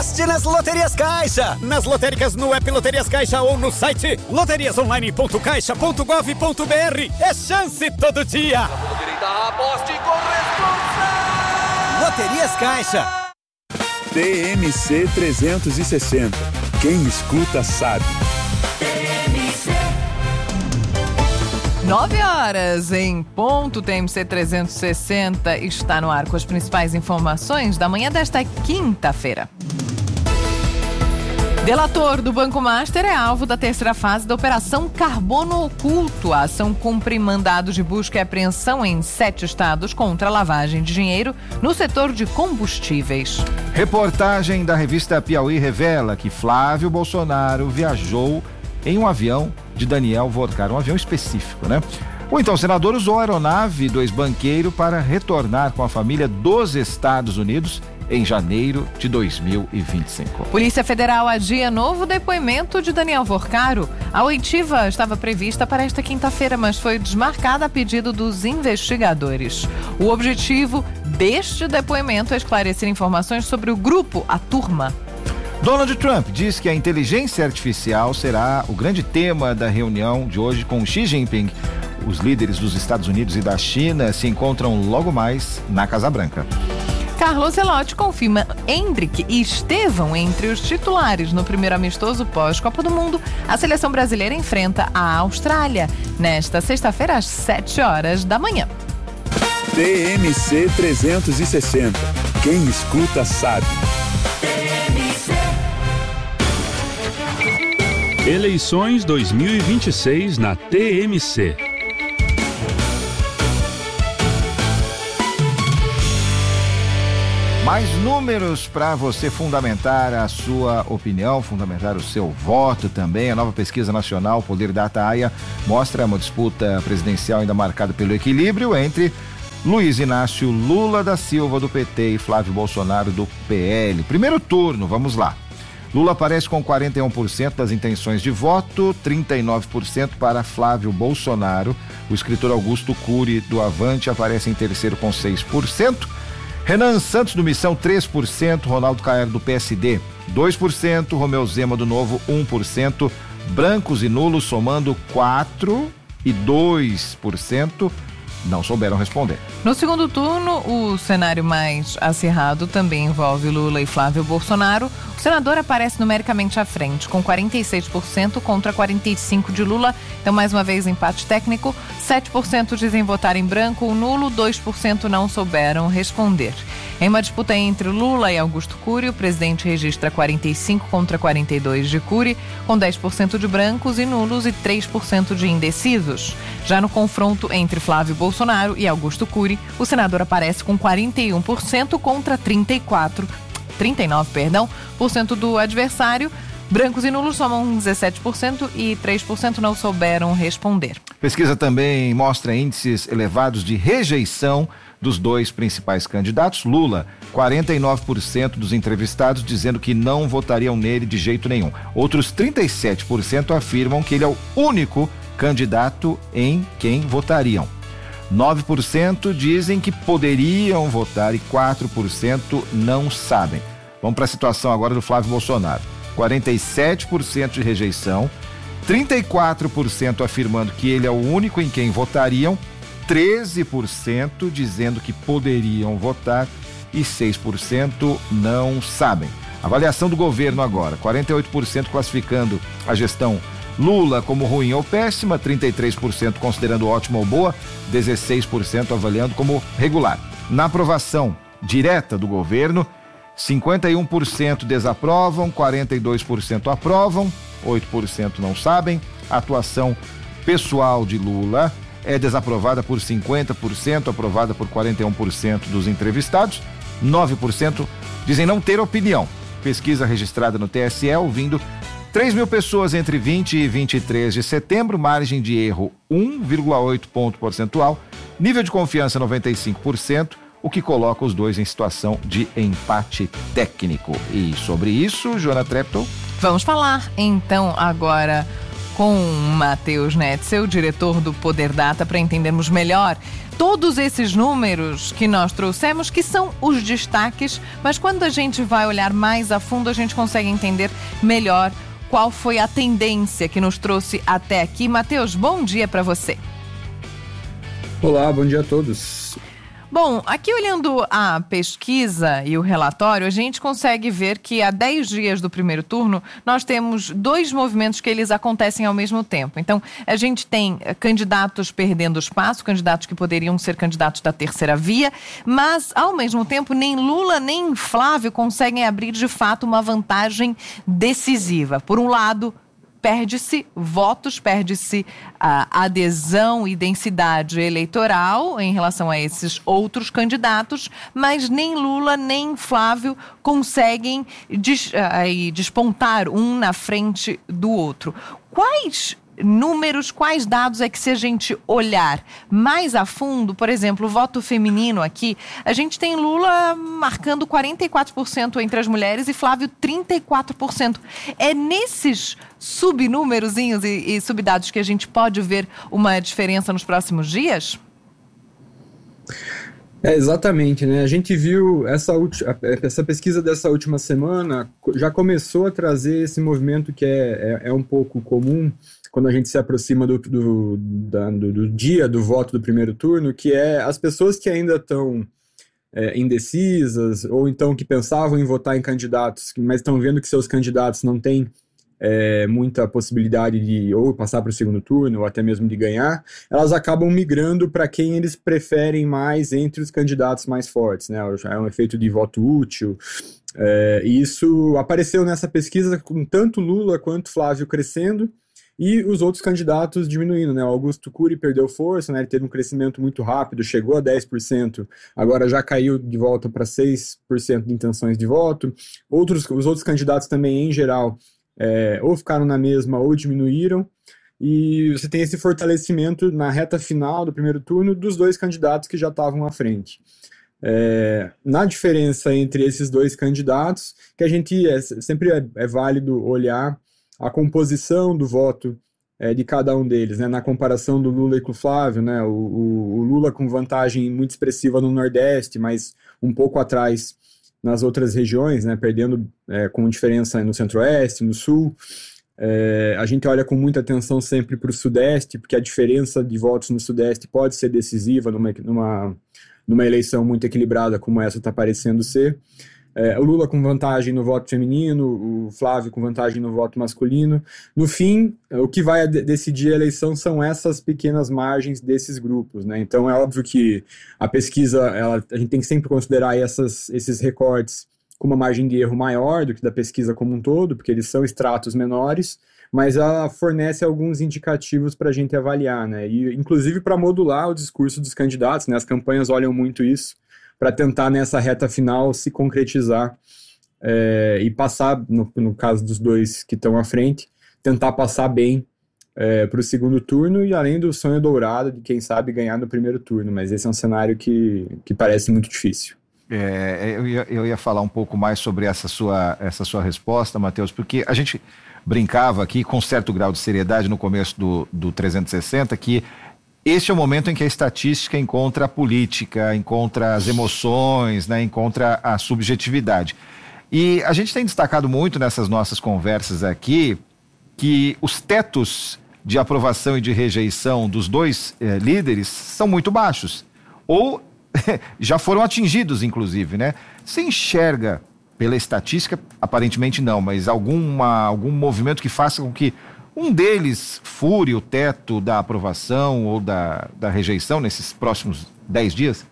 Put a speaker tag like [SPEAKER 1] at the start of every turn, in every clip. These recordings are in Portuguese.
[SPEAKER 1] Nas Loterias Caixa, nas lotéricas no app Loterias Caixa ou no site loteriasonline.caixa.gov.br. É chance todo dia.
[SPEAKER 2] Aposte com responsa.
[SPEAKER 1] Loterias Caixa.
[SPEAKER 3] TMC 360. Quem escuta sabe.
[SPEAKER 4] 9h em ponto, TMC 360 está no ar com as principais informações da manhã desta quinta-feira. Delator do Banco Master é alvo da terceira fase da Operação Carbono Oculto. A ação cumpre mandado de busca e apreensão em 7 estados contra a lavagem de dinheiro no setor de combustíveis.
[SPEAKER 5] Reportagem da revista Piauí revela que Flávio Bolsonaro viajou em um avião de Daniel Vorcar, um avião específico, né? O então senador usou a aeronave do ex-banqueiro para retornar com a família dos Estados Unidos em janeiro de 2025.
[SPEAKER 4] Polícia Federal adia novo depoimento de Daniel Vorcaro. A oitiva estava prevista para esta quinta-feira, mas foi desmarcada a pedido dos investigadores. O objetivo deste depoimento é esclarecer informações sobre o grupo, a Turma.
[SPEAKER 5] Donald Trump diz que a inteligência artificial será o grande tema da reunião de hoje com Xi Jinping. Os líderes dos Estados Unidos e da China se encontram logo mais na Casa Branca.
[SPEAKER 4] Carlo Ancelotti confirma Endrick e Estevão entre os titulares no primeiro amistoso pós-Copa do Mundo. A seleção brasileira enfrenta a Austrália nesta sexta-feira às 7h da manhã.
[SPEAKER 3] TMC 360. Quem escuta sabe.
[SPEAKER 6] Eleições 2026 na TMC.
[SPEAKER 5] Mais números para você fundamentar a sua opinião, fundamentar o seu voto também. A nova pesquisa nacional Poder Data AIA mostra uma disputa presidencial ainda marcada pelo equilíbrio entre Luiz Inácio Lula da Silva do PT e Flávio Bolsonaro do PL. Primeiro turno, vamos lá. Lula aparece com 41% das intenções de voto, 39% para Flávio Bolsonaro. O escritor Augusto Cury do Avante aparece em terceiro com 6%. Renan Santos do Missão, 3%, Ronaldo Caiado do PSD, 2%, Romeu Zema do Novo, 1%, brancos e nulos somando 4% e 2%, não souberam responder.
[SPEAKER 4] No segundo turno, o cenário mais acirrado também envolve Lula e Flávio Bolsonaro. O senador aparece numericamente à frente, com 46% contra 45% de Lula. Então, mais uma vez, empate técnico. 7% dizem votar em branco ou nulo, 2% não souberam responder. Em uma disputa entre Lula e Augusto Cury, o presidente registra 45% contra 42% de Cury, com 10% de brancos e nulos e 3% de indecisos. Já no confronto entre Flávio Bolsonaro e Augusto Cury, o senador aparece com 41% contra 39% do adversário. Brancos e nulos somam 17% e 3% não souberam responder.
[SPEAKER 5] Pesquisa também mostra índices elevados de rejeição dos dois principais candidatos. Lula, 49% dos entrevistados dizendo que não votariam nele de jeito nenhum. Outros 37% afirmam que ele é o único candidato em quem votariam. 9% dizem que poderiam votar e 4% não sabem. Vamos para a situação agora do Flávio Bolsonaro. 47% de rejeição, 34% afirmando que ele é o único em quem votariam, 13% dizendo que poderiam votar e 6% não sabem. Avaliação do governo agora, 48% classificando a gestão Lula como ruim ou péssima, 33% considerando ótima ou boa, 16% avaliando como regular. Na aprovação direta do governo, 51% desaprovam, 42% aprovam, 8% não sabem. A atuação pessoal de Lula é desaprovada por 50%, aprovada por 41% dos entrevistados. 9% dizem não ter opinião. Pesquisa registrada no TSE, ouvindo 3 mil pessoas entre 20 e 23 de setembro, margem de erro 1,8 ponto percentual, nível de confiança 95%, o que coloca os dois em situação de empate técnico. E sobre isso, Joana Treptow.
[SPEAKER 4] Vamos falar então agora com Matheus Netzel, diretor do Poder Data, para entendermos melhor todos esses números que nós trouxemos, que são os destaques, mas quando a gente vai olhar mais a fundo, a gente consegue entender melhor qual foi a tendência que nos trouxe até aqui. Matheus, bom dia para você.
[SPEAKER 7] Olá, bom dia a todos.
[SPEAKER 4] Bom, aqui olhando a pesquisa e o relatório, a gente consegue ver que há 10 dias do primeiro turno, nós temos 2 movimentos que eles acontecem ao mesmo tempo. Então, a gente tem candidatos perdendo espaço, candidatos que poderiam ser candidatos da terceira via, mas, ao mesmo tempo, nem Lula nem Flávio conseguem abrir, de fato, uma vantagem decisiva. Por um lado, perde-se votos, perde-se a adesão e densidade eleitoral em relação a esses outros candidatos, mas nem Lula nem Flávio conseguem despontar um na frente do outro. Quais números, quais dados é que, se a gente olhar mais a fundo, por exemplo, o voto feminino aqui, a gente tem Lula marcando 44% entre as mulheres e Flávio 34%. É nesses subnúmerozinhos e subdados que a gente pode ver uma diferença nos próximos dias?
[SPEAKER 7] Exatamente, né? A gente viu essa pesquisa dessa última semana, já começou a trazer esse movimento que é um pouco comum quando a gente se aproxima do dia do voto do primeiro turno, que é as pessoas que ainda estão indecisas, ou então que pensavam em votar em candidatos, mas estão vendo que seus candidatos não têm muita possibilidade de ou passar para o segundo turno, ou até mesmo de ganhar, elas acabam migrando para quem eles preferem mais entre os candidatos mais fortes, né? É um efeito de voto útil. E isso apareceu nessa pesquisa com tanto Lula quanto Flávio crescendo, e os outros candidatos diminuindo, né? O Augusto Cury perdeu força, né? Ele teve um crescimento muito rápido, chegou a 10%, agora já caiu de volta para 6% de intenções de voto. Os outros candidatos também, em geral, ou ficaram na mesma ou diminuíram, e você tem esse fortalecimento na reta final do primeiro turno dos 2 candidatos que já estavam à frente. Na diferença entre esses 2 candidatos, que a gente sempre é válido olhar a composição do voto de cada um deles, né? Na comparação do Lula e com o Flávio, né? O Lula com vantagem muito expressiva no Nordeste, mas um pouco atrás nas outras regiões, né? Perdendo com diferença no Centro-Oeste, no Sul. A gente olha com muita atenção sempre para o Sudeste, porque a diferença de votos no Sudeste pode ser decisiva numa eleição muito equilibrada como essa está parecendo ser. O Lula com vantagem no voto feminino, o Flávio com vantagem no voto masculino. No fim, o que vai decidir a eleição são essas pequenas margens desses grupos, né? Então é óbvio que a pesquisa, a gente tem que sempre considerar esses recortes com uma margem de erro maior do que da pesquisa como um todo, porque eles são estratos menores, mas ela fornece alguns indicativos para a gente avaliar, né? E inclusive para modular o discurso dos candidatos, né? As campanhas olham muito isso, para tentar nessa reta final se concretizar e passar, no caso dos 2 que estão à frente, tentar passar bem para o segundo turno, e além do sonho dourado de quem sabe ganhar no primeiro turno, mas esse é um cenário que parece muito difícil.
[SPEAKER 5] Eu ia falar um pouco mais sobre essa sua resposta, Matheus, porque a gente brincava aqui com certo grau de seriedade no começo do 360, que este é o momento em que a estatística encontra a política, encontra as emoções, né, encontra a subjetividade. E a gente tem destacado muito nessas nossas conversas aqui que os tetos de aprovação e de rejeição dos 2 líderes são muito baixos, ou já foram atingidos, inclusive, né? Você enxerga, pela estatística, aparentemente não, mas algum movimento que faça com que um deles fure o teto da aprovação ou da rejeição nesses próximos 10 dias?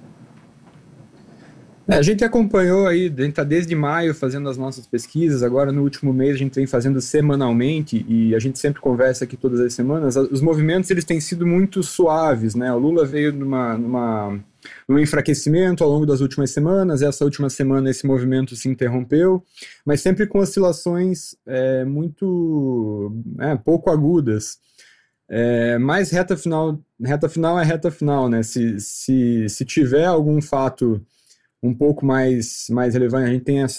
[SPEAKER 7] A gente acompanhou aí, a gente está desde maio fazendo as nossas pesquisas, agora no último mês a gente vem fazendo semanalmente, e a gente sempre conversa aqui todas as semanas. Os movimentos, eles têm sido muito suaves, né? O Lula veio num enfraquecimento ao longo das últimas semanas, essa última semana esse movimento se interrompeu, mas sempre com oscilações muito pouco agudas. Mas reta final é reta final, né? Se tiver algum fato um pouco mais relevante. A gente tem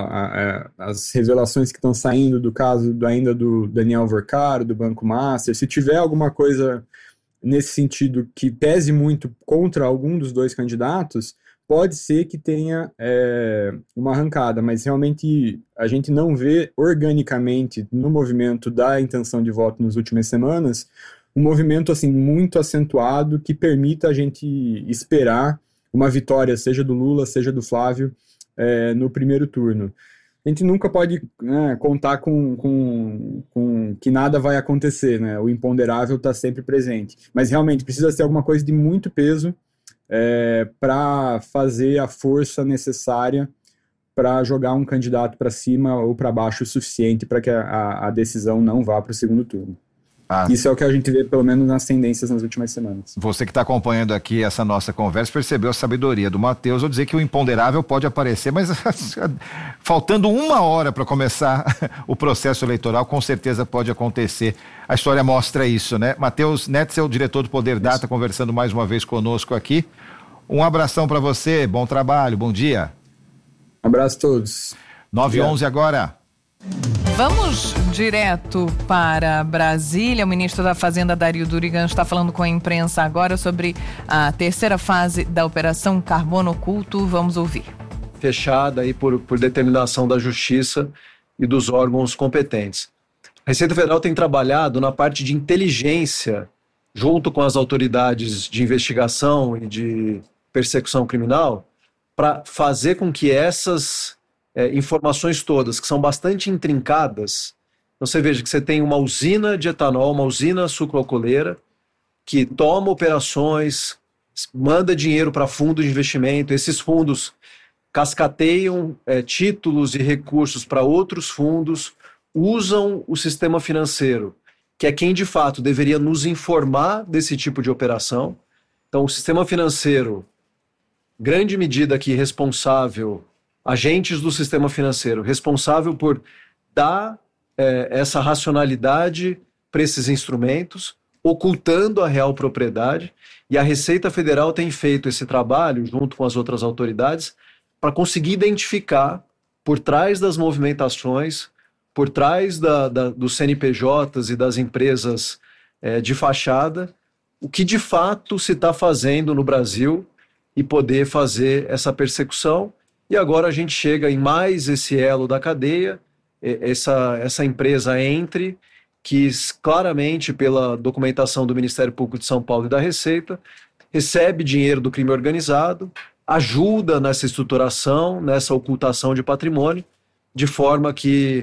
[SPEAKER 7] as revelações que estão saindo do caso ainda do Daniel Vercaro, do Banco Master. Se tiver alguma coisa nesse sentido que pese muito contra algum dos dois candidatos, pode ser que tenha uma arrancada, mas realmente a gente não vê organicamente no movimento da intenção de voto nas últimas semanas um movimento assim muito acentuado que permita a gente esperar uma vitória, seja do Lula, seja do Flávio, no primeiro turno. A gente nunca pode contar com que nada vai acontecer, né? O imponderável está sempre presente. Mas realmente precisa ser alguma coisa de muito peso para fazer a força necessária para jogar um candidato para cima ou para baixo o suficiente para que a decisão não vá para o segundo turno. Isso é o que a gente vê, pelo menos, nas tendências nas últimas semanas.
[SPEAKER 5] Você que está acompanhando aqui essa nossa conversa percebeu a sabedoria do Matheus ao dizer que o imponderável pode aparecer, mas faltando 1 hora para começar o processo eleitoral, com certeza pode acontecer. A história mostra isso, né? Matheus Netzel, diretor do Poder Data, conversando mais uma vez conosco aqui. Um abração para você, bom trabalho, bom dia.
[SPEAKER 7] Um abraço a todos.
[SPEAKER 5] 9h11 agora.
[SPEAKER 4] Vamos direto para Brasília. O ministro da Fazenda, Dario Durigan, está falando com a imprensa agora sobre a terceira fase da Operação Carbono Oculto. Vamos ouvir.
[SPEAKER 8] Fechada aí por determinação da Justiça e dos órgãos competentes. A Receita Federal tem trabalhado na parte de inteligência, junto com as autoridades de investigação e de persecução criminal, para fazer com que essas informações todas, que são bastante intrincadas. Então você veja que você tem uma usina de etanol, uma usina sucroalcooleira, que toma operações, manda dinheiro para fundos de investimento, esses fundos cascateiam títulos e recursos para outros fundos, usam o sistema financeiro, que é quem de fato deveria nos informar desse tipo de operação. Então o sistema financeiro, grande medida aqui responsável, agentes do sistema financeiro, responsável por dar essa racionalidade para esses instrumentos, ocultando a real propriedade, e a Receita Federal tem feito esse trabalho, junto com as outras autoridades, para conseguir identificar, por trás das movimentações, por trás dos CNPJs e das empresas de fachada, o que de fato se está fazendo no Brasil e poder fazer essa persecução. E agora a gente chega em mais esse elo da cadeia, essa empresa Entre, que claramente, pela documentação do Ministério Público de São Paulo e da Receita, recebe dinheiro do crime organizado, ajuda nessa estruturação, nessa ocultação de patrimônio, de forma que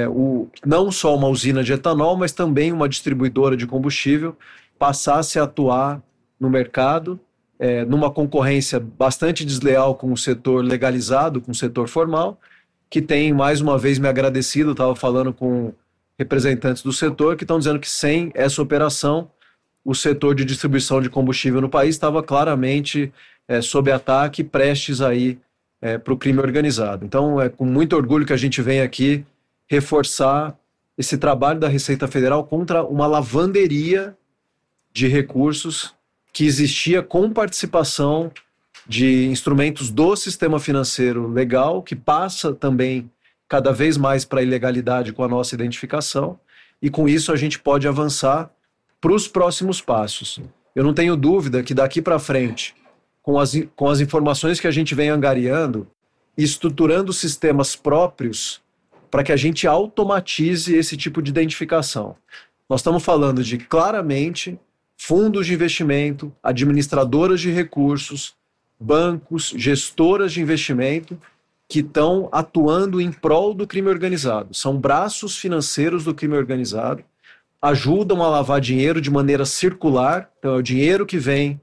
[SPEAKER 8] não só uma usina de etanol, mas também uma distribuidora de combustível passasse a atuar no mercado, numa concorrência bastante desleal com o setor legalizado, com o setor formal, que tem, mais uma vez, me agradecido, estava falando com representantes do setor, que estão dizendo que sem essa operação, o setor de distribuição de combustível no país estava claramente sob ataque, prestes aí para o crime organizado. Então, é com muito orgulho que a gente vem aqui reforçar esse trabalho da Receita Federal contra uma lavanderia de recursos que existia com participação de instrumentos do sistema financeiro legal, que passa também cada vez mais para a ilegalidade com a nossa identificação, e com isso a gente pode avançar para os próximos passos. Eu não tenho dúvida que daqui para frente, com as informações que a gente vem angariando e estruturando sistemas próprios para que a gente automatize esse tipo de identificação. Nós estamos falando de, claramente, fundos de investimento, administradoras de recursos, bancos, gestoras de investimento que estão atuando em prol do crime organizado. São braços financeiros do crime organizado, ajudam a lavar dinheiro de maneira circular. Então é o dinheiro que vem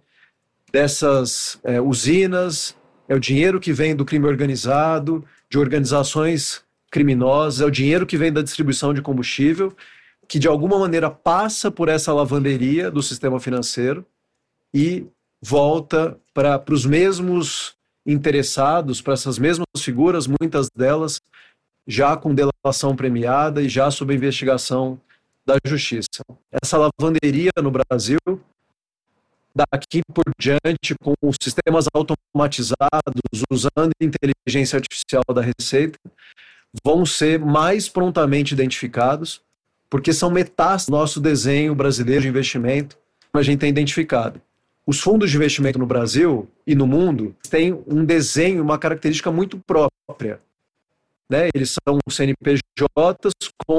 [SPEAKER 8] dessas usinas, é o dinheiro que vem do crime organizado, de organizações criminosas, é o dinheiro que vem da distribuição de combustível, que de alguma maneira passa por essa lavanderia do sistema financeiro e volta para os mesmos interessados, para essas mesmas figuras, muitas delas já com delação premiada e já sob investigação da Justiça. Essa lavanderia no Brasil daqui por diante, com os sistemas automatizados, usando inteligência artificial da Receita, vão ser mais prontamente identificados, porque são metástases do nosso desenho brasileiro de investimento, que a gente tem identificado. Os fundos de investimento no Brasil e no mundo têm um desenho, uma característica muito própria, né? Eles são CNPJs com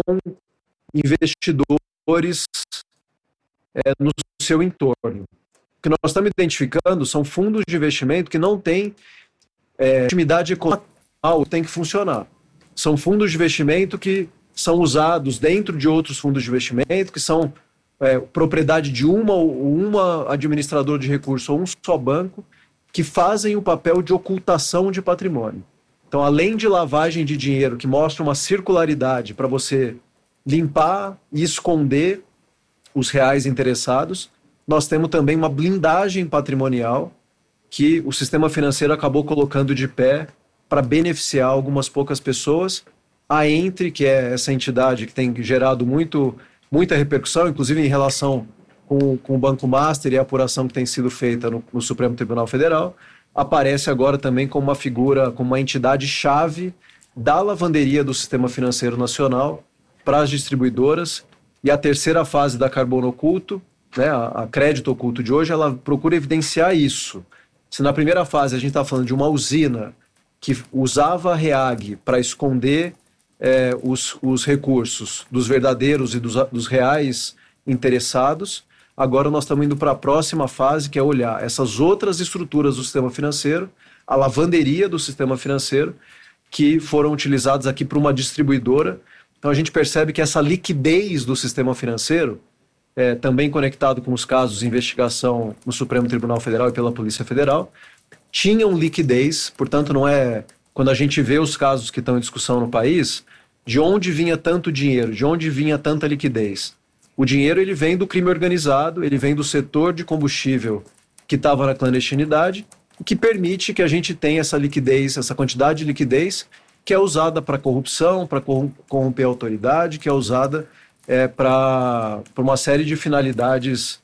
[SPEAKER 8] investidores no seu entorno. O que nós estamos identificando são fundos de investimento que não têm intimidade econômica, tem que funcionar. São fundos de investimento que são usados dentro de outros fundos de investimento, que são propriedade de uma administradora de recursos ou um só banco, que fazem o papel de ocultação de patrimônio. Então, além de lavagem de dinheiro, que mostra uma circularidade para você limpar e esconder os reais interessados, nós temos também uma blindagem patrimonial que o sistema financeiro acabou colocando de pé para beneficiar algumas poucas pessoas. A Entre, que é essa entidade que tem gerado muita repercussão, inclusive em relação com o Banco Master e a apuração que tem sido feita no Supremo Tribunal Federal, aparece agora também como uma figura, como uma entidade-chave da lavanderia do sistema financeiro nacional para as distribuidoras. E a terceira fase da Carbono Oculto, né, a Crédito Oculto de hoje, ela procura evidenciar isso. Se na primeira fase a gente está falando de uma usina que usava a REAG para esconder os recursos dos verdadeiros e dos reais interessados, agora nós estamos indo para a próxima fase, que é olhar essas outras estruturas do sistema financeiro, a lavanderia do sistema financeiro, que foram utilizadas aqui por uma distribuidora. Então a gente percebe que essa liquidez do sistema financeiro, também conectado com os casos de investigação no Supremo Tribunal Federal e pela Polícia Federal, tinham liquidez, portanto não é... Quando a gente vê os casos que estão em discussão no país, de onde vinha tanto dinheiro, de onde vinha tanta liquidez? O dinheiro ele vem do crime organizado, ele vem do setor de combustível que estava na clandestinidade, o que permite que a gente tenha essa liquidez, essa quantidade de liquidez que é usada para corrupção, para corromper a autoridade, que é usada para uma série de finalidades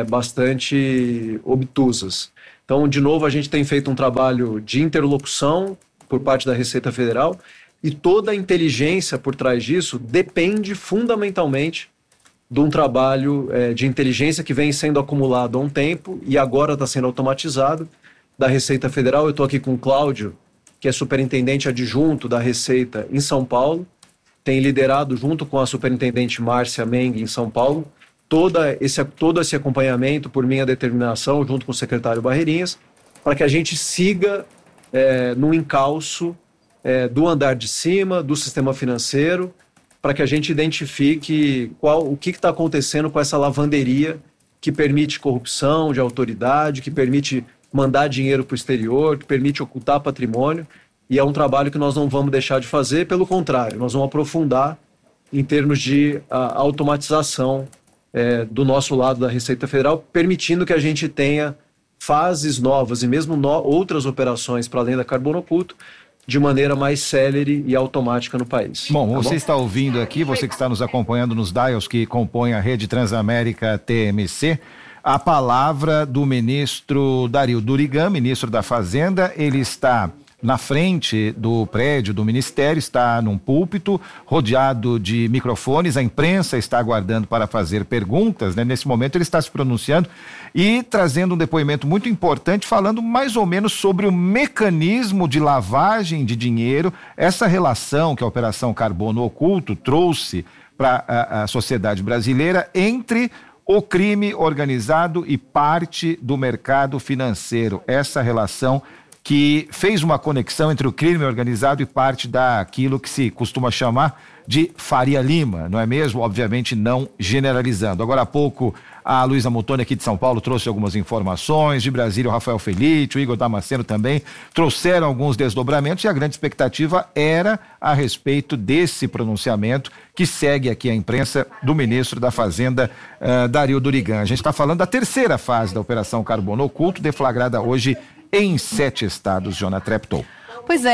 [SPEAKER 8] bastante obtusas. Então, de novo, a gente tem feito um trabalho de interlocução por parte da Receita Federal, e toda a inteligência por trás disso depende fundamentalmente de um trabalho de inteligência que vem sendo acumulado há um tempo e agora está sendo automatizado da Receita Federal. Eu estou aqui com o Cláudio, que é superintendente adjunto da Receita em São Paulo, tem liderado junto com a superintendente Márcia Meng em São Paulo todo esse acompanhamento por minha determinação junto com o secretário Barreirinhas, para que a gente siga no encalço do andar de cima, do sistema financeiro, para que a gente identifique o que está acontecendo com essa lavanderia que permite corrupção de autoridade, que permite mandar dinheiro para o exterior, que permite ocultar patrimônio, e é um trabalho que nós não vamos deixar de fazer, pelo contrário, nós vamos aprofundar em termos de automatização do nosso lado da Receita Federal, permitindo que a gente tenha fases novas e mesmo outras operações para além da Carbono Oculto de maneira mais célere e automática no país.
[SPEAKER 5] Bom, você está ouvindo aqui, você que está nos acompanhando nos dials que compõem a rede Transamérica TMC, a palavra do ministro Dario Durigan, ministro da Fazenda. Ele está na frente do prédio do Ministério, está num púlpito, rodeado de microfones, a imprensa está aguardando para fazer perguntas, né? Nesse momento ele está se pronunciando e trazendo um depoimento muito importante, falando mais ou menos sobre o mecanismo de lavagem de dinheiro, essa relação que a Operação Carbono Oculto trouxe para a sociedade brasileira entre o crime organizado e parte do mercado financeiro, essa relação que fez uma conexão entre o crime organizado e parte daquilo que se costuma chamar de Faria Lima, não é mesmo? Obviamente não generalizando. Agora há pouco a Luísa Muttoni aqui de São Paulo trouxe algumas informações, de Brasília o Rafael Felite, o Igor Damasceno também trouxeram alguns desdobramentos e a grande expectativa era a respeito desse pronunciamento que segue aqui a imprensa do ministro da Fazenda, Dario Durigan. A gente está falando da terceira fase da Operação Carbono Oculto, deflagrada hoje em 7 estados, Jona Treptow.
[SPEAKER 4] Pois é,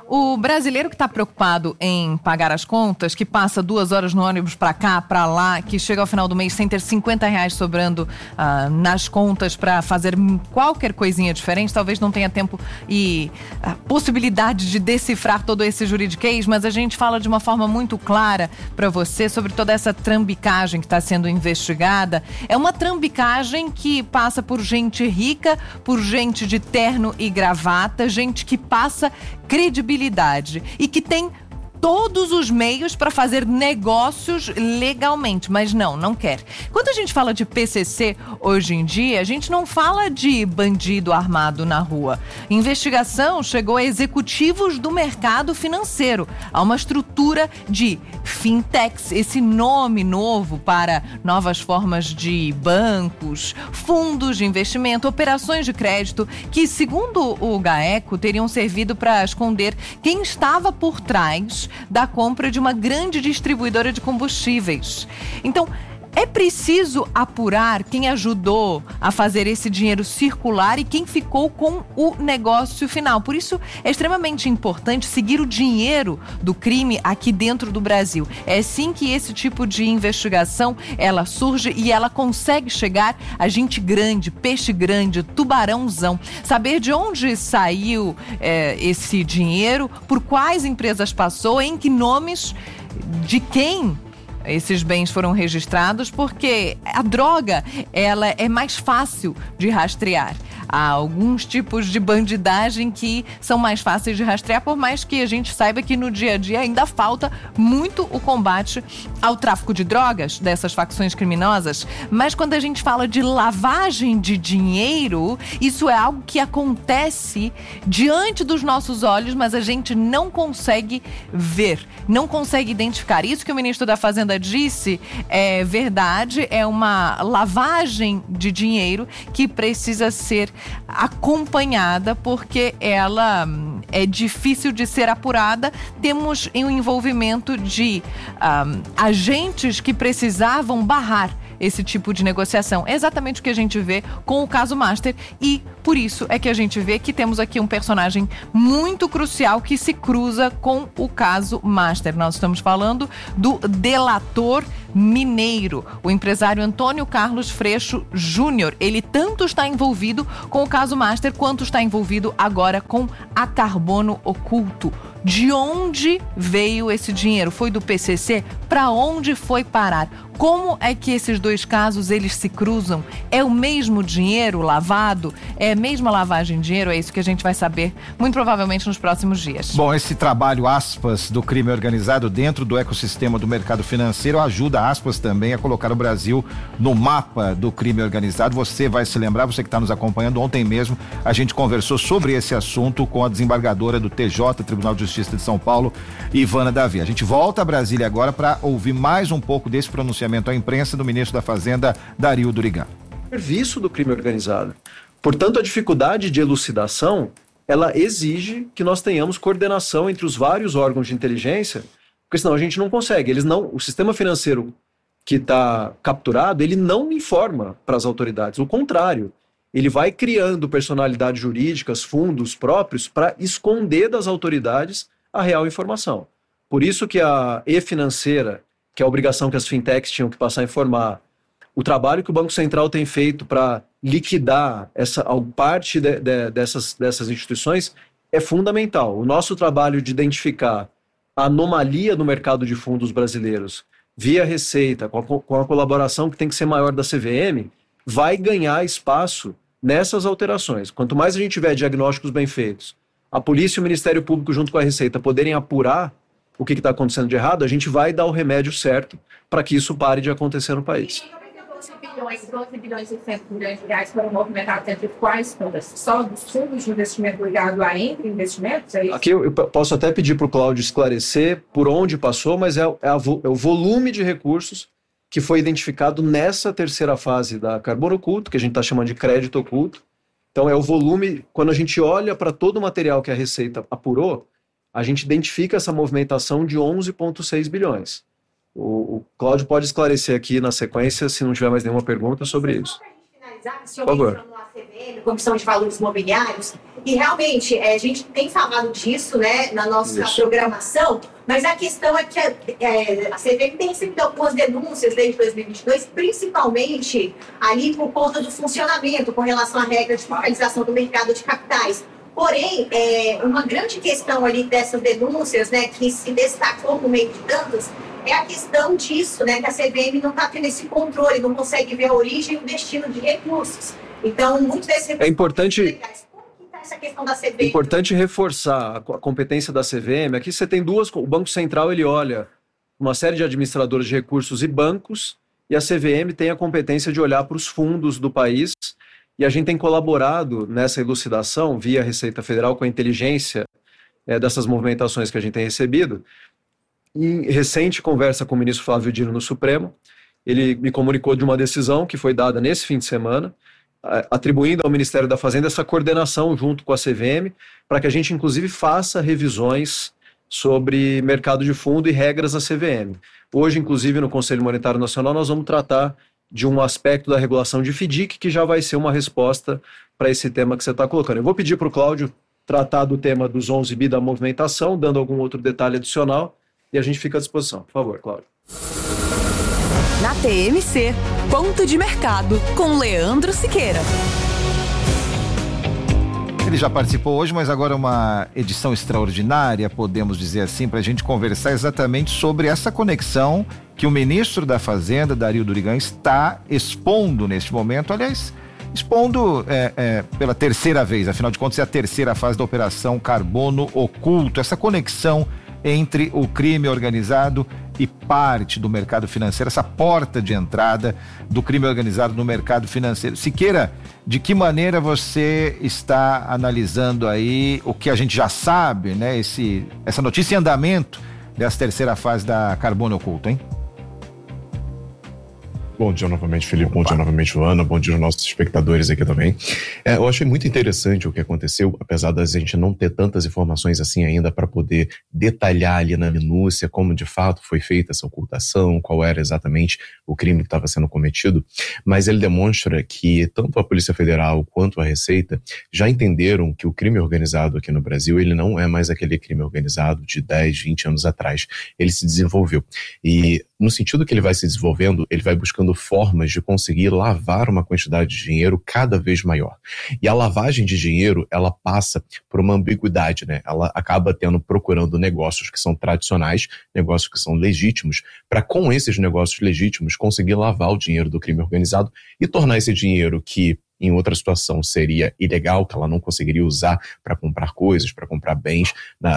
[SPEAKER 4] O brasileiro que está preocupado em pagar as contas, que passa 2 horas no ônibus para cá, para lá, que chega ao final do mês sem ter R$50 sobrando nas contas para fazer qualquer coisinha diferente, talvez não tenha tempo e possibilidade de decifrar todo esse juridiquês, mas a gente fala de uma forma muito clara para você sobre toda essa trambicagem que está sendo investigada. É uma trambicagem que passa por gente rica, por gente de terno e gravata, gente que passa credibilidade e que tem todos os meios para fazer negócios legalmente, mas não quer. Quando a gente fala de PCC hoje em dia, a gente não fala de bandido armado na rua. Investigação chegou a executivos do mercado financeiro, a uma estrutura de fintechs, esse nome novo para novas formas de bancos, fundos de investimento, operações de crédito, que, segundo o GAECO, teriam servido para esconder quem estava por trás da compra de uma grande distribuidora de combustíveis. Então, é preciso apurar quem ajudou a fazer esse dinheiro circular e quem ficou com o negócio final. Por isso, é extremamente importante seguir o dinheiro do crime aqui dentro do Brasil. É assim que esse tipo de investigação, ela surge e ela consegue chegar a gente grande, peixe grande, tubarãozão. Saber de onde saiu esse dinheiro, por quais empresas passou, em que nomes, de quem esses bens foram registrados, porque a droga, ela é mais fácil de rastrear. Há alguns tipos de bandidagem que são mais fáceis de rastrear, por mais que a gente saiba que no dia a dia ainda falta muito o combate ao tráfico de drogas dessas facções criminosas. Mas quando a gente fala de lavagem de dinheiro, isso é algo que acontece diante dos nossos olhos, mas a gente não consegue ver, não consegue identificar. Isso que o ministro da Fazenda disse é verdade, é uma lavagem de dinheiro que precisa ser acompanhada, porque ela é difícil de ser apurada. Temos o envolvimento de agentes que precisavam barrar esse tipo de negociação. É exatamente o que a gente vê com o caso Master, e por isso é que a gente vê que temos aqui um personagem muito crucial que se cruza com o caso Master. Nós estamos falando do delator mineiro, o empresário Antônio Carlos Freixo Júnior. Ele tanto está envolvido com o caso Master quanto está envolvido agora com a Carbono Oculto. De onde veio esse dinheiro? Foi do PCC? Para onde foi parar? Como é que esses dois casos, eles se cruzam? É o mesmo dinheiro lavado? É a mesma lavagem de dinheiro? É isso que a gente vai saber, muito provavelmente, nos próximos dias.
[SPEAKER 5] Bom, esse trabalho, aspas, do crime organizado dentro do ecossistema do mercado financeiro ajuda, aspas, também a colocar o Brasil no mapa do crime organizado. Você vai se lembrar, você que está nos acompanhando, ontem mesmo a gente conversou sobre esse assunto com a desembargadora do TJ, Tribunal de Justiça de São Paulo, Ivana Davi. A gente volta a Brasília agora para ouvir mais um pouco desse pronunciamento à imprensa do ministro da Fazenda, Dario Durigan.
[SPEAKER 8] Serviço do crime organizado. Portanto, a dificuldade de elucidação, ela exige que nós tenhamos coordenação entre os vários órgãos de inteligência, porque senão a gente não consegue. O sistema financeiro que está capturado, ele não informa para as autoridades. O contrário, ele vai criando personalidades jurídicas, fundos próprios, para esconder das autoridades a real informação. Por isso que a e-financeira, que é a obrigação que as fintechs tinham que passar a informar, o trabalho que o Banco Central tem feito para liquidar parte dessas instituições é fundamental. O nosso trabalho de identificar a anomalia no mercado de fundos brasileiros via Receita, com a colaboração que tem que ser maior da CVM, vai ganhar espaço nessas alterações. Quanto mais a gente tiver diagnósticos bem feitos, a polícia e o Ministério Público junto com a Receita poderem apurar o que está acontecendo de errado, a gente vai dar o remédio certo para que isso pare de acontecer no país.
[SPEAKER 9] 12 bilhões e 100 milhões de reais foram movimentados entre quais fundos? Só dos fundos de investimento ligado a entre investimentos? É isso?
[SPEAKER 8] Aqui eu posso até pedir para o Cláudio esclarecer por onde passou, mas é o volume de recursos que foi identificado nessa terceira fase da Carbono Oculto, que a gente está chamando de crédito oculto. Então é o volume, quando a gente olha para todo o material que a Receita apurou, a gente identifica essa movimentação de 11,6 bilhões. O Cláudio pode esclarecer aqui na sequência, se não tiver mais nenhuma pergunta sobre isso.
[SPEAKER 9] Só para a gente finalizar,
[SPEAKER 8] por favor.
[SPEAKER 10] CVM, Comissão de Valores Imobiliários, e realmente a gente tem falado disso, né, na nossa programação, mas a questão é que a CVM tem recebido algumas denúncias desde 2022, principalmente ali por conta do funcionamento com relação à regra de fiscalização do mercado de capitais. Porém, uma grande questão ali dessas denúncias, né, que se destacou no meio de tantas, é a questão disso, né, que a CVM não está tendo esse controle, não consegue ver a origem e o destino de recursos. Então, muito desse recurso...
[SPEAKER 8] É importante...
[SPEAKER 10] Como que está essa questão da CVM?
[SPEAKER 8] Importante reforçar a competência da CVM. Aqui você tem duas... O Banco Central, ele olha uma série de administradores de recursos e bancos, e a CVM tem a competência de olhar para os fundos do país, e a gente tem colaborado nessa elucidação, via Receita Federal, com a inteligência dessas movimentações que a gente tem recebido. Em recente conversa com o ministro Flávio Dino no Supremo, ele me comunicou de uma decisão que foi dada nesse fim de semana, atribuindo ao Ministério da Fazenda essa coordenação junto com a CVM, para que a gente, inclusive, faça revisões sobre mercado de fundo e regras da CVM. Hoje, inclusive, no Conselho Monetário Nacional, nós vamos tratar de um aspecto da regulação de FDIC, que já vai ser uma resposta para esse tema que você está colocando. Eu vou pedir para o Cláudio tratar do tema dos 11 bi da movimentação, dando algum outro detalhe adicional, e a gente fica à disposição. Por favor, Cláudio.
[SPEAKER 11] Na TMC, Ponto de Mercado, com Leandro Siqueira.
[SPEAKER 5] Ele já participou hoje, mas agora uma edição extraordinária, podemos dizer assim, para a gente conversar exatamente sobre essa conexão que o ministro da Fazenda, Dario Durigan, está expondo neste momento. Aliás, expondo pela terceira vez, afinal de contas é a terceira fase da Operação Carbono Oculto, essa conexão entre o crime organizado e parte do mercado financeiro, essa porta de entrada do crime organizado no mercado financeiro. Siqueira, de que maneira você está analisando aí o que a gente já sabe, né? Essa notícia em andamento dessa terceira fase da Carbono Oculto, hein?
[SPEAKER 12] Bom dia novamente, Felipe. Bom dia novamente, Luana. Bom dia aos nossos espectadores aqui também. Eu achei muito interessante o que aconteceu, apesar da gente não ter tantas informações assim ainda para poder detalhar ali na minúcia como de fato foi feita essa ocultação, qual era exatamente o crime que estava sendo cometido, mas ele demonstra que tanto a Polícia Federal quanto a Receita já entenderam que o crime organizado aqui no Brasil, ele não é mais aquele crime organizado de 10, 20 anos atrás. Ele se desenvolveu. E no sentido que ele vai se desenvolvendo, ele vai buscando formas de conseguir lavar uma quantidade de dinheiro cada vez maior. E a lavagem de dinheiro, ela passa por uma ambiguidade, né? Ela acaba procurando negócios que são tradicionais, negócios que são legítimos, para com esses negócios legítimos conseguir lavar o dinheiro do crime organizado e tornar esse dinheiro que em outra situação seria ilegal, que ela não conseguiria usar para comprar coisas, para comprar bens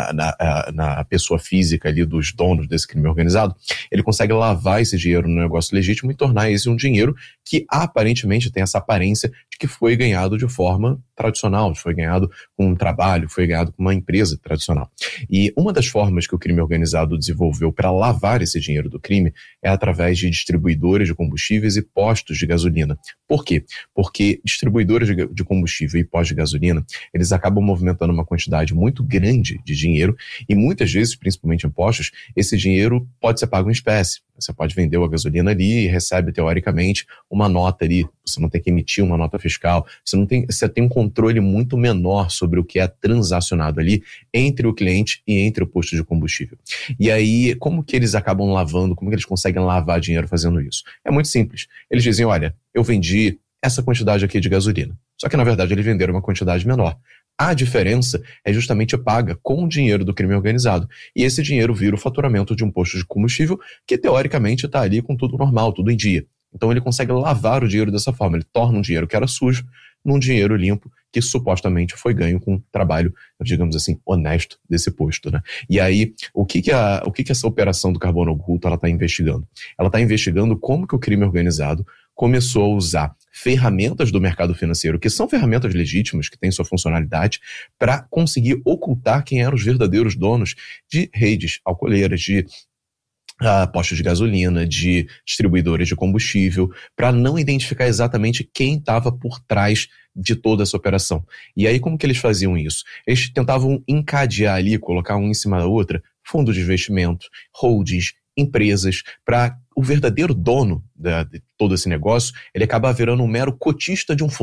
[SPEAKER 12] na pessoa física ali dos donos desse crime organizado, ele consegue lavar esse dinheiro no negócio legítimo e tornar esse um dinheiro que aparentemente tem essa aparência de que foi ganhado de forma tradicional, foi ganhado com um trabalho, foi ganhado com uma empresa tradicional. E uma das formas que o crime organizado desenvolveu para lavar esse dinheiro do crime é através de distribuidores de combustíveis e postos de gasolina. Por quê? Porque distribuidores de combustível e postos de gasolina, eles acabam movimentando uma quantidade muito grande de dinheiro e muitas vezes, principalmente em postos, esse dinheiro pode ser pago em espécie. Você pode vender a gasolina ali e recebe, teoricamente, uma nota ali. Você não tem que emitir uma nota fiscal. Você tem um controle muito menor sobre o que é transacionado ali entre o cliente e entre o posto de combustível. E aí, como que eles acabam lavando, como que eles conseguem lavar dinheiro fazendo isso? É muito simples. Eles dizem, olha, eu vendi essa quantidade aqui de gasolina. Só que, na verdade, eles venderam uma quantidade menor. A diferença é justamente paga com o dinheiro do crime organizado. E esse dinheiro vira o faturamento de um posto de combustível que, teoricamente, está ali com tudo normal, tudo em dia. Então, ele consegue lavar o dinheiro dessa forma. Ele torna um dinheiro que era sujo num dinheiro limpo que supostamente foi ganho com um trabalho, digamos assim, honesto desse posto, né? E aí, o que essa operação do Carbono Oculto ela está investigando? Ela está investigando como que o crime organizado começou a usar ferramentas do mercado financeiro, que são ferramentas legítimas, que têm sua funcionalidade, para conseguir ocultar quem eram os verdadeiros donos de redes alcooleiras, de postos de gasolina, de distribuidores de combustível, para não identificar exatamente quem estava por trás de toda essa operação. E aí, como que eles faziam isso? Eles tentavam encadear ali, colocar um em cima da outra, fundos de investimento, holdings, empresas, para o verdadeiro dono de todo esse negócio, ele acaba virando um mero cotista de um fundo.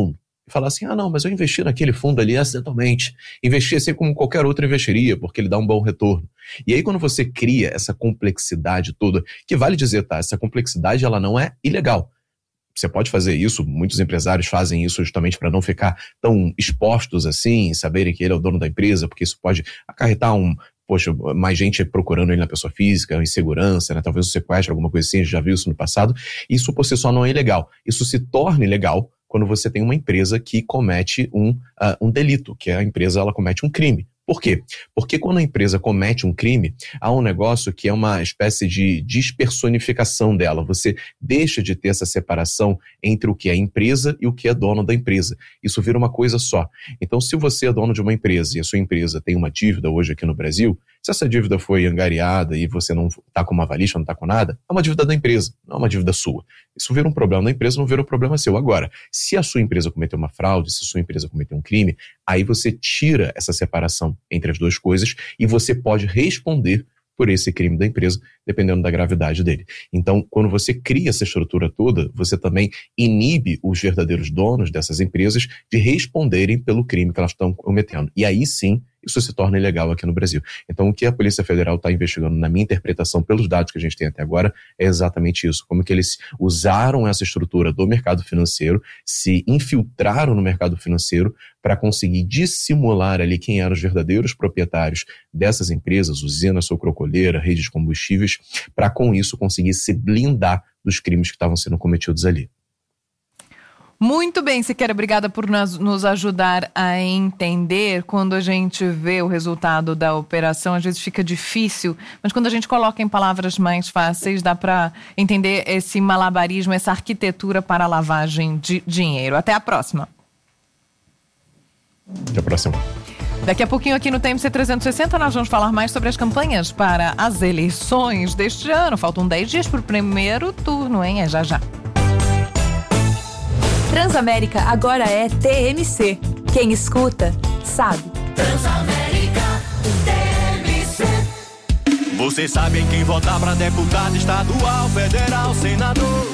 [SPEAKER 12] e falar assim, não, mas eu investi naquele fundo ali acidentalmente. Investi assim como qualquer outro investiria, porque ele dá um bom retorno. E aí quando você cria essa complexidade toda, que vale dizer, tá, essa complexidade ela não é ilegal. Você pode fazer isso, muitos empresários fazem isso justamente para não ficar tão expostos assim, saberem que ele é o dono da empresa, porque isso pode acarretar mais gente procurando ele na pessoa física, insegurança, né? Talvez um sequestro, alguma coisa assim, a gente já viu isso no passado. Isso por si só não é ilegal. Isso se torna ilegal quando você tem uma empresa que comete um delito, que a empresa ela comete um crime. Por quê? Porque quando a empresa comete um crime, há um negócio que é uma espécie de despersonificação dela. Você deixa de ter essa separação entre o que é empresa e o que é dono da empresa. Isso vira uma coisa só. Então, se você é dono de uma empresa e a sua empresa tem uma dívida hoje aqui no Brasil, se essa dívida foi angariada e você não está com uma avalista, não está com nada, é uma dívida da empresa, não é uma dívida sua. Isso vira um problema da empresa, não vira um problema seu. Agora, se a sua empresa cometeu uma fraude, se a sua empresa cometeu um crime, aí você tira essa separação entre as duas coisas e você pode responder por esse crime da empresa, dependendo da gravidade dele. Então, quando você cria essa estrutura toda, você também inibe os verdadeiros donos dessas empresas de responderem pelo crime que elas estão cometendo. E aí sim, isso se torna ilegal aqui no Brasil. Então, o que a Polícia Federal está investigando, na minha interpretação, pelos dados que a gente tem até agora, é exatamente isso. Como que eles usaram essa estrutura do mercado financeiro, se infiltraram no mercado financeiro para conseguir dissimular ali quem eram os verdadeiros proprietários dessas empresas, usina sucrocolheira, rede de combustíveis, para com isso conseguir se blindar dos crimes que estavam sendo cometidos ali.
[SPEAKER 4] Muito bem, Siqueira, obrigada por nos ajudar a entender. Quando a gente vê o resultado da operação, às vezes fica difícil, mas quando a gente coloca em palavras mais fáceis, dá para entender esse malabarismo, essa arquitetura para a lavagem de dinheiro. Até a próxima.
[SPEAKER 12] Até a próxima.
[SPEAKER 4] Daqui a pouquinho aqui no TMC 360 nós vamos falar mais sobre as campanhas para as eleições deste ano. Faltam 10 dias para o primeiro turno, hein? É já já.
[SPEAKER 11] Transamérica agora é TMC. Quem escuta, sabe.
[SPEAKER 13] Transamérica, TMC. Você sabe em quem votar pra deputado estadual, federal, senador.